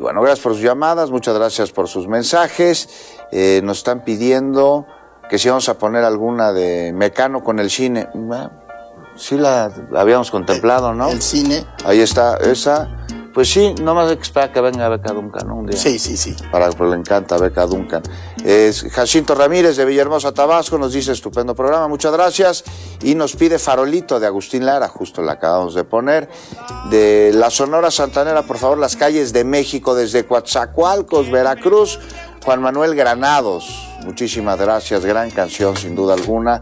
bueno, gracias por sus llamadas, muchas gracias por sus mensajes. Nos están pidiendo que si vamos a poner alguna de Mecano con el cine. Sí la habíamos contemplado, ¿no? El cine. Ahí está, esa. Pues sí, nomás hay que esperar que venga Beca Duncan, ¿no? Un día. Sí. Pues le encanta Beca Duncan. Jacinto Ramírez de Villahermosa, Tabasco, nos dice estupendo programa, muchas gracias. Y nos pide Farolito de Agustín Lara, justo la acabamos de poner. De la Sonora Santanera, por favor, las calles de México, desde Coatzacoalcos, Veracruz, Juan Manuel Granados. Muchísimas gracias, gran canción, sin duda alguna.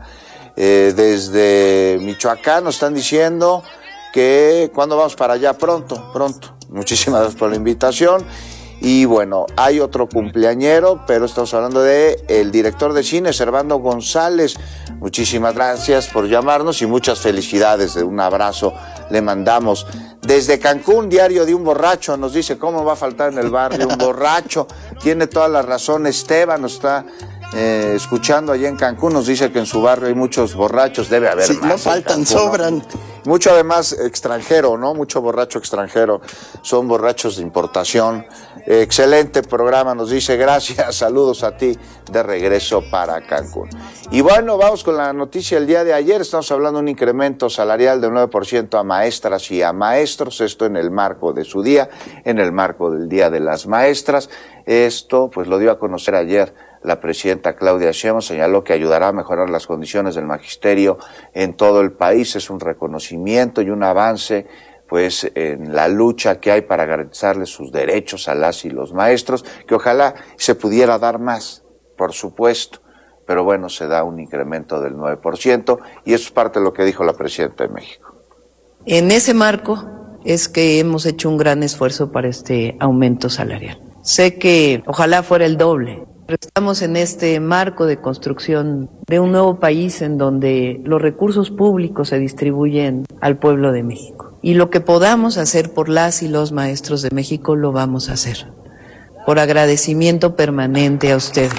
Desde Michoacán nos están diciendo que cuando vamos para allá, pronto. Muchísimas gracias por la invitación. Y bueno, hay otro cumpleañero, pero estamos hablando de el director de cine, Servando González. Muchísimas gracias por llamarnos y muchas felicidades. Un abrazo le mandamos. Desde Cancún, Diario de un Borracho, nos dice, ¿cómo va a faltar en el barrio un borracho? Tiene toda la razón, Esteban nos está escuchando allá en Cancún, nos dice que en su barrio hay muchos borrachos, debe haber sí, más. No faltan, Cancún, sobran. ¿no? Mucho además extranjero, ¿no? Mucho borracho extranjero, son borrachos de importación. Excelente programa, nos dice, gracias, saludos a ti, de regreso para Cancún. Y bueno, vamos con la noticia del día de ayer, estamos hablando de un incremento salarial del 9% a maestras y a maestros, esto en el marco de su día, en el marco del Día de las Maestras. Esto pues lo dio a conocer ayer la presidenta Claudia Sheinbaum, señaló que ayudará a mejorar las condiciones del magisterio en todo el país. Es un reconocimiento y un avance pues en la lucha que hay para garantizarles sus derechos a las y los maestros, que ojalá se pudiera dar más, por supuesto, pero bueno, se da un incremento del 9% y eso es parte de lo que dijo la presidenta de México. En ese marco es que hemos hecho un gran esfuerzo para este aumento salarial. Sé que ojalá fuera el doble. Pero estamos en este marco de construcción de un nuevo país en donde los recursos públicos se distribuyen al pueblo de México. Y lo que podamos hacer por las y los maestros de México lo vamos a hacer. Por agradecimiento permanente a ustedes.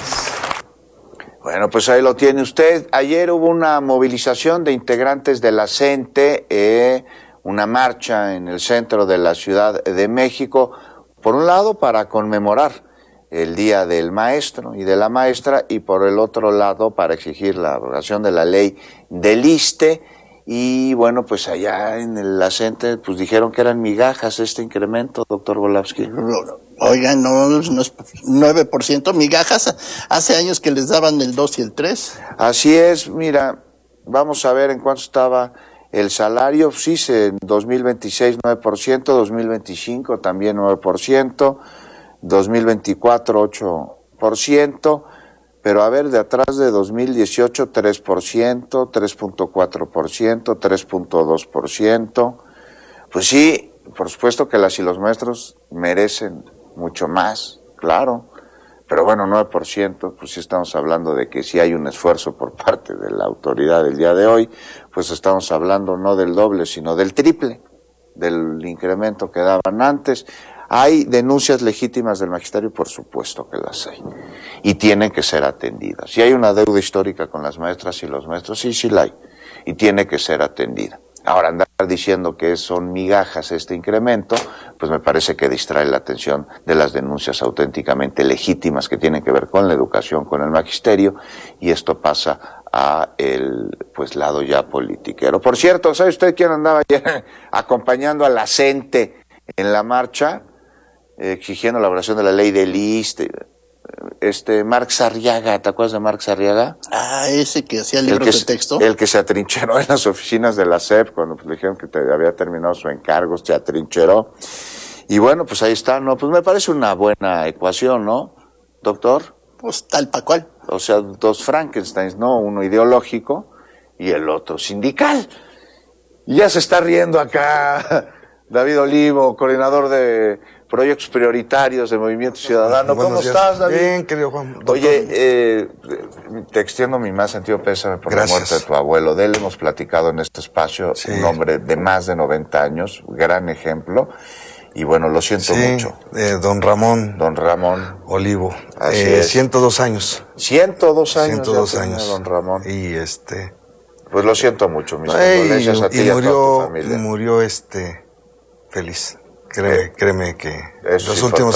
Bueno, pues ahí lo tiene usted. Ayer hubo una movilización de integrantes de la CENTE, una marcha en el centro de la Ciudad de México, por un lado para conmemorar el Día del Maestro y de la Maestra, y por el otro lado para exigir la abrogación de la ley del ISSSTE. Y bueno, pues allá en la CENTE pues dijeron que eran migajas este incremento, doctor Volapsky. Oigan, no es 9%, migajas. Hace años que les daban el 2 y el 3. Así es, mira, vamos a ver en cuánto estaba el salario. Sí, en 2026 9%, 2025 también 9%. 2024 8%, pero a ver, de atrás de 2018 3%, 3.4%, 3.2%. Pues sí, por supuesto que las y los maestros merecen mucho más, claro, pero bueno, 9%, pues sí estamos hablando de que si hay un esfuerzo por parte de la autoridad del día de hoy, pues estamos hablando no del doble, sino del triple del incremento que daban antes. ¿Hay denuncias legítimas del magisterio? Por supuesto que las hay. Y tienen que ser atendidas. Si hay una deuda histórica con las maestras y los maestros, sí la hay. Y tiene que ser atendida. Ahora, andar diciendo que son migajas este incremento, pues me parece que distrae la atención de las denuncias auténticamente legítimas que tienen que ver con la educación, con el magisterio, y esto pasa a el pues lado ya politiquero. Por cierto, ¿sabe usted quién andaba ayer acompañando a la CENTE en la marcha? Exigiendo la abrogación de la ley del ISSSTE, Marx Arriaga, ¿te acuerdas de Marx Arriaga? Ah, ese que hacía libros de texto. El que se atrincheró en las oficinas de la SEP cuando le dijeron que había terminado su encargo, se atrincheró. Y bueno, pues ahí está, ¿no? Pues me parece una buena ecuación, ¿no, doctor? Pues tal pa' cual. O sea, dos Frankensteins, ¿no? Uno ideológico y el otro sindical. Y ya se está riendo acá David Olivo, coordinador de proyectos prioritarios del Movimiento Ciudadano. ¿Cómo estás, David? Bien, querido Juan. Doctor. Oye, te extiendo mi más sentido pésame por la muerte de tu abuelo. De él hemos platicado en este espacio, sí. Un hombre de más de 90 años, gran ejemplo. Y bueno, lo siento mucho. Don Ramón. Don Ramón Olivo. Así es. 102 años. 102 años. 102 años. Don Ramón. Y pues lo siento mucho, mis condolencias a ti y a toda tu familia. Murió feliz. Créeme que los últimos